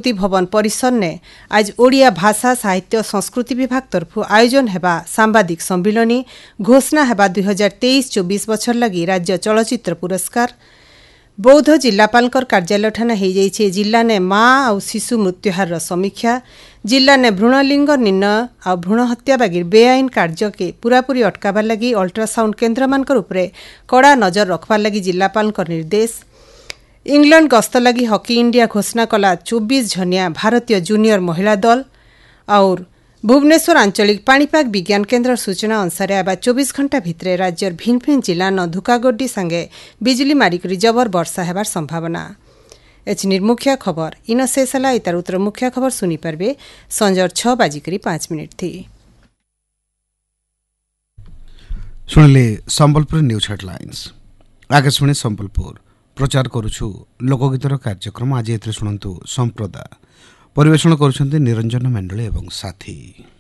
शक्ति भवन परिसर ने आज ओडिया भाषा साहित्य संस्कृति विभाग तरफ आयोजन हेबा सांबादिक सम्मिलनी घोषणा हेबा 2023-24 बछर लगी राज्य चलचित्र पुरस्कार बौद्ध जिलापाल कार्यालय ठाना हो जाइए जिला ने माँ और शिशु मृत्युहार समीक्षा जिला ने भ्रूणलिंग निर्णय और भ्रूण हत्या बागी बेआईन कार्य के पूरापूरी अटकाबार लगी अल्ट्रासाउंड केन्द्र मान कड़ा नजर रखबार लगी जिलापाल निर्देश इंग्लैंड गस्त लगी हॉकी इंडिया घोषणा कला 24 जनिया भारतीय जूनियर महिला दल और भुवनेश्वर आंचलिक पाणीपाग विज्ञान केन्द्र सूचना अनुसार आबा 24 घंटा भितरे राज्यर भिन्न भिन्न जिला न धुकागड्डी संगे बिजली मारिक जबर वर्षा हेबार संभावना एचनिर मुख्य खबर इन शेषला इतार उत्तर मुख्य खबर सुनी पारबे संजर 6:05 थी सुनले संबलपुर न्यूज हेडलाइंस आकाशवाणी संबलपुर प्रचार करुछु लोकगीतर कार्यक्रम आज एथरे शुणु संप्रदा परिवेषण करुछन्ते निरंजन मंडल एवं साथी।